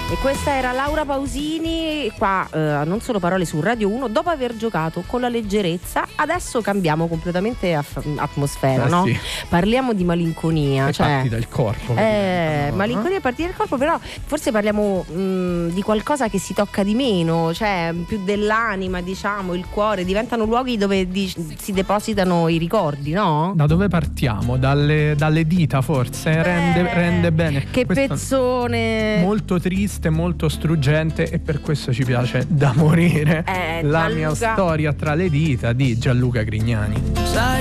E questa era Laura Pausini, qua non solo parole su Radio 1, dopo aver giocato con la leggerezza. Adesso cambiamo completamente atmosfera, no? Sì. Parliamo di malinconia, È cioè partita il corpo. malinconia è partita il corpo, però forse parliamo di qualcosa che si tocca di meno, cioè più dell'anima, diciamo, il cuore, diventano luoghi dove si depositano i ricordi, no? Da dove partiamo? Dalle dita forse? Rende bene. Che Questo pezzone! molto triste, molto struggente, e per questo ci piace da morire. La mia Gianluca. storia tra le dita di Gianluca Grignani.